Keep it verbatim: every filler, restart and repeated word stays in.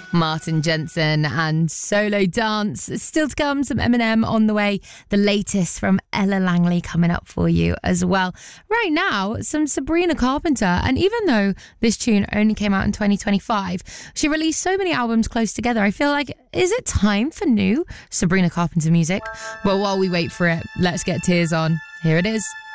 Martin Jensen and Solo Dance. Still to come, some Eminem on the way. The latest from Ella Langley coming up for you as well. Right now, some Sabrina Carpenter. And even though this tune only came out in twenty twenty-five, she released so many albums close together. I feel like, is it time for new Sabrina Carpenter music? Well, while we wait for it, let's get Tears on. Here it is.